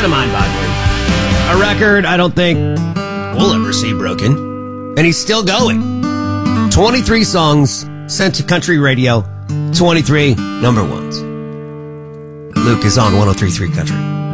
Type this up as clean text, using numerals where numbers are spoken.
kind of mind-boggling. A record I don't think we'll ever see broken. And he's still going. 23 songs sent to country radio. 23 number ones. Luke is on 103.3 Country.